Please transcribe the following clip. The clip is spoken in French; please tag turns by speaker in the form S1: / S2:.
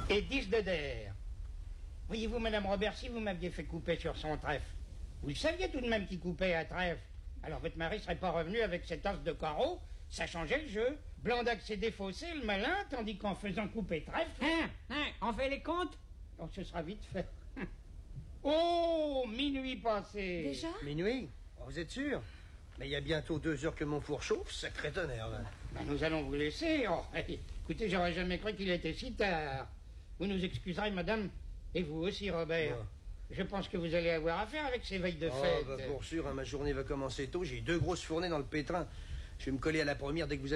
S1: Et 10 de der. Voyez-vous, Madame Robert, si vous m'aviez fait couper sur son trèfle, vous le saviez tout de même qu'il coupait à trèfle. Alors votre mari serait pas revenu avec cet os de carreau, ça changeait le jeu. Blandac s'est défaussé, le malin, tandis qu'en faisant couper trèfle...
S2: On fait les comptes?
S1: Donc ce sera vite fait. Oh, minuit passé.
S3: Déjà?
S4: Minuit? Oh, vous êtes sûr? Mais il y a bientôt 2 heures que mon four chauffe, sacré tonnerre.
S1: Ben, nous allons vous laisser. Oh, écoutez, j'aurais jamais cru qu'il était si tard. Vous nous excuserez, madame, et vous aussi, Robert.
S4: Ouais.
S1: Je pense que vous allez avoir affaire avec ces veilles de fête.
S4: Pour sûr, hein, ma journée va commencer tôt. J'ai 2 grosses fournées dans le pétrin. Je vais me coller à la première dès que vous